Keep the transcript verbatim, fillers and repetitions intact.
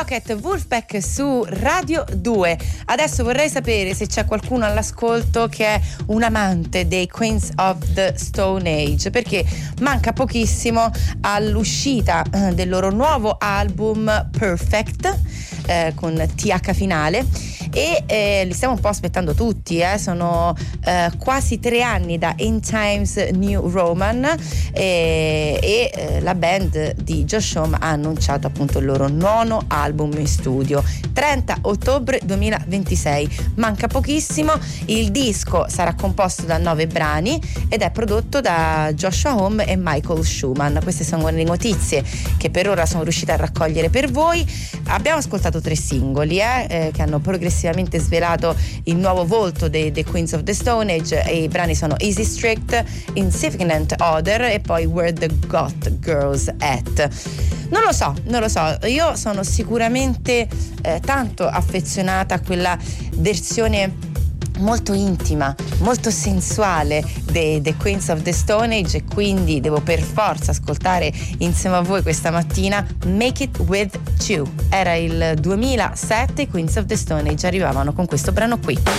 Rocket Wolfpack su Radio due. Adesso vorrei sapere se c'è qualcuno all'ascolto che è un amante dei Queens of the Stone Age, perché manca pochissimo all'uscita del loro nuovo album Perfect, eh, con T H finale, e eh, li stiamo un po' aspettando tutti, eh. sono eh, quasi tre anni da In Times New Roman, eh, e eh, la band di Josh Homme ha annunciato appunto il loro nono album in studio, trenta ottobre duemilaventisei. Manca pochissimo. Il disco sarà composto da nove brani ed è prodotto da Joshua Homme e Michael Schumann. Queste sono le notizie che per ora sono riuscita a raccogliere per voi. Abbiamo ascoltato tre singoli eh, eh, che hanno progressivamente svelato il nuovo volto dei, dei Queens of the Stone Age, e i brani sono Easy Strict, Insignificant Other e poi Where the Got Girls At. Non lo so, non lo so, io sono sicuramente eh, tanto affezionata a quella versione molto intima, molto sensuale dei The Queens of the Stone Age, e quindi devo per forza ascoltare insieme a voi questa mattina Make It With You. Era il duemilasette, i Queens of the Stone Age arrivavano con questo brano qui.